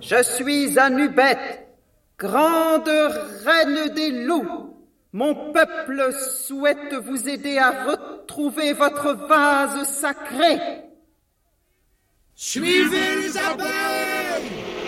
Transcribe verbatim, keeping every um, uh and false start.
Je suis Anubet, grande reine des loups. Mon peuple souhaite vous aider à retrouver votre vase sacré. Suivez les abeilles!